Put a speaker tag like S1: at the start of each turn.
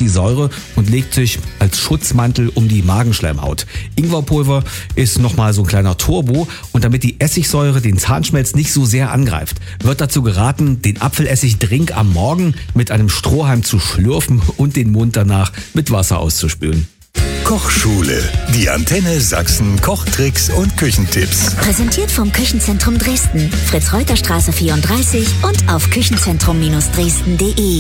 S1: die Säure und legt sich als Schutzmantel um die Magenschleimhaut. Ingwerpulver ist nochmal so ein kleiner Turbo und damit die Essigsäure den Zahnschmelz nicht so sehr angreift, wird dazu geraten, den Apfelessig-Drink am Morgen mit einem Strohhalm zu schlürfen und den Mund danach mit Wasser auszuspülen.
S2: Kochschule. Die Antenne Sachsen Kochtricks und Küchentipps.
S3: Präsentiert vom Küchenzentrum Dresden. Fritz-Reuter-Straße 34 und auf küchenzentrum-dresden.de.